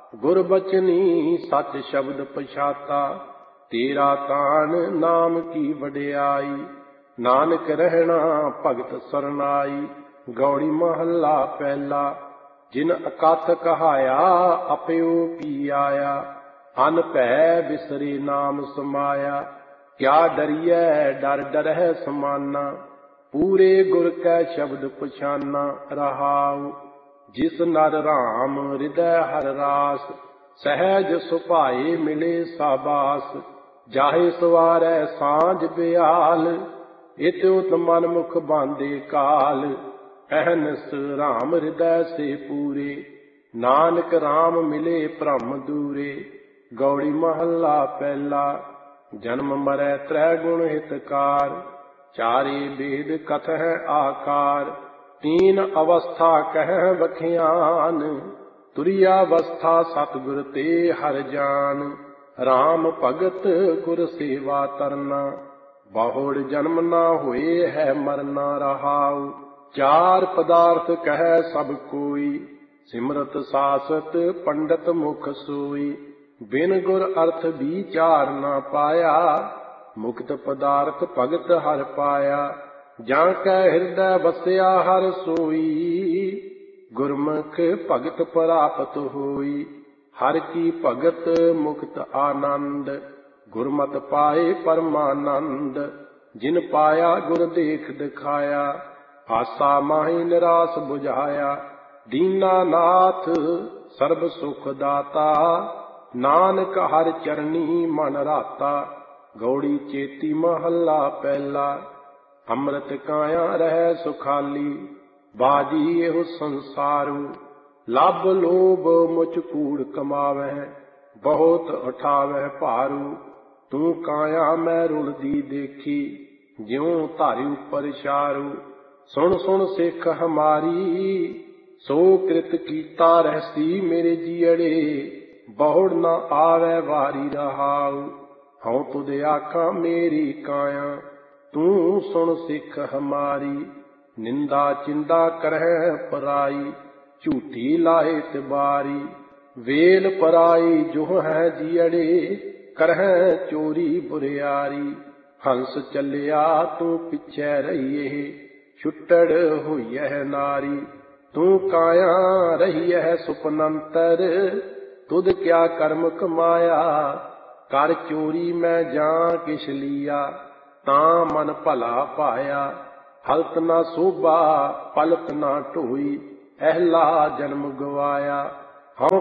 ਗੁਰ ਬਚਨੀ ਸਚ ਸ਼ਬਦ ਪਛਾਤਾ। ਤੇਰਾ ਤਾਣ ਨਾਮ ਕੀ ਵਡਿਆਈ, ਨਾਨਕ ਰਹਿਣਾ ਭਗਤ ਸਰਨਾਈ। ਗੌੜੀ ਮਹੱਲਾ ਪਹਿਲਾ। ਜਿਨ ਅਕਥ ਕਹਾਇਆ ਆਪਿਓ ਪੀ ਆਇਆ, ਅਨ ਭੈ ਬਿਸਰੇ ਨਾਮ ਸਮਾਇਆ। ਕਿਆ ਡਰੀਐ ਡਰ ਡਰਹਿ ਸਮਾਨਾ, ਪੂਰੇ ਗੁਰ ਕੈ ਸ਼ਬਦ ਪਛਾਨਾ। ਰਹਾਉ ਜਿਸ ਨਰ ਰਾਮ ਹਿਰਦੈ ਹਰ ਰਾਸ, ਸਹਿਜ ਸੁਭਾਏ ਮਿਲੇ ਸਾਬਾਸ। ਜਾਹੇ ਸਵਾਰੈ ਸਾਂਝ ਬਿਆਲ, ਇਤ ਉਤ ਮਨ ਮੁਖ ਬਾਂਧੇ ਕਾਲ। ਅਹਨਿਸ ਰਾਮ ਹਿਰਦੈ ਸੇ ਪੂਰੇ, ਨਾਨਕ ਰਾਮ ਮਿਲੇ ਭ੍ਰਮ ਦੂਰੇ। ਗੌੜੀ ਮਹੱਲਾ ਪਹਿਲਾ। ਜਨਮ ਮਰੈ ਤ੍ਰੈ ਗੁਣ ਹਿਤਕਾਰ, ਚਾਰੇ ਬੇਦ ਕਥਹਿ ਆਕਾਰ। ਤੀਨ ਅਵਸਥਾ ਕਹਿ ਵਖਿਆਨ, ਤੁਰਿਆ ਅਵਸਥਾ ਸਤਿਗੁਰ ਤੇ ਹਰਿ ਜਾਨ। ਰਾਮ ਭਗਤ ਗੁਰ ਸੇਵਾ ਤਰਨਾ, ਬਹੁੜ ਜਨਮ ਨਾ ਹੋਏ ਹੈ ਮਰਨਾ। ਰਹਾਉ ਚਾਰ ਪਦਾਰਥ ਕਹਿ ਸਭ ਕੋਈ, ਸਿਮਰਤ ਸਾਸਤ ਪੰਡਤ ਮੁਖ ਸੋਈ। ਬਿਨ ਗੁਰ ਅਰਥ ਵਿਚਾਰ ਨਾ ਪਾਇਆ, ਮੁਕਤ ਪਦਾਰਥ ਭਗਤ ਹਰਿ ਪਾਇਆ। ਜਾਂ ਕੈ ਹਿਰਦੈ ਵਸਿਆ ਹਰਿ ਸੋਈ, ਗੁਰਮੁਖ ਭਗਤ ਪ੍ਰਾਪਤ ਹੋਈ। ਹਰਿ ਕੀ ਭਗਤ ਮੁਕਤ ਆਨੰਦ, ਗੁਰਮਤਿ ਪਾਏ ਪਰਮਾਨੰਦ। ਜਿਨ ਪਾਇਆ ਗੁਰ ਦੇਖ ਦਿਖਾਇਆ, ਆਸਾ ਮਾਹੀ ਨਿਰਾਸ ਬੁਝਾਇਆ। ਦੀਨਾ ਨਾਥ ਸਰਬ ਸੁਖ ਦਾਤਾ, ਨਾਨਕ ਹਰਿ ਚਰਨੀ ਮਨ ਰਾਤਾ। ਗੌੜੀ ਚੇਤੀ ਮਹੱਲਾ ਪਹਿਲਾ। ਅੰਮ੍ਰਿਤ ਕਾਇਆ ਰਹਿ ਸੁਖਾਲੀ, ਬਾਜੀ ਇਹੋ ਸੰਸਾਰੂ। ਲੱਭ ਲੋਭ ਮੁਚ ਕੂੜ ਕਮਾਵਹਿ, ਬਹੁਤ ਉਠਾਵਹਿ ਭਾਰੂ। ਤੂੰ ਕਾਇਆ ਮੈਂ ਰੁਲਦੀ ਦੇਖੀ, ਜਿਉ ਧਾਰੀ ਉਪਰ ਛਾਰੂ। ਸੁਣ ਸੁਣ ਸਿੱਖ ਹਮਾਰੀ, ਸੋ ਕ੍ਰਿਤ ਕੀਤਾ ਰਹਿਸੀ ਮੇਰੇ ਜੀਅੜੇ। ਬਹੁੜ ਨਾ ਆਵੈ ਵਾਰੀ। ਰਹਾਉ ਹਉ ਤੁਧ ਆਖਾਂ ਮੇਰੀ ਕਾਇਆ, ਤੂੰ ਸੁਣ ਸਿੱਖ ਹਮਾਰੀ। ਨਿੰਦਾ ਚਿੰਦਾ ਕਰਹਿ ਪਰਾਈ, ਝੂਠੀ ਲਾਏ ਤਿਬਾਰੀ। ਵੇਲ ਪਰਾਈ ਜੋ ਹੈ ਜੀਅੜੇ, ਕਰਹਿ ਚੋਰੀ ਬੁਰਿਆਰੀ। ਹੰਸ ਚੱਲਿਆ ਤੂੰ ਪਿੱਛੇ ਰਹੀਏ, ਛੁੱਟੜ ਹੋਈਐ ਨਾਰੀ। ਤੂੰ ਕਾਇਆ ਰਹੀਐ ਸੁਪਨੰਤਰ, ਤੁਧ ਕਿਆ ਕਰਮ ਕਮਾਇਆ। ਕਰ ਚੋਰੀ ਮੈਂ ਜਾਂ ਕਿਛ ਲੀਆ, ਤਾਂ ਮਨ ਭਲਾ ਪਾਇਆ। ਹਲਤ ਨਾ ਸੋਭਾ ਪਲਤ ਨਾ ਢੋਈ, ਅਹਿਲਾ ਜਨਮ ਗਵਾਇਆ।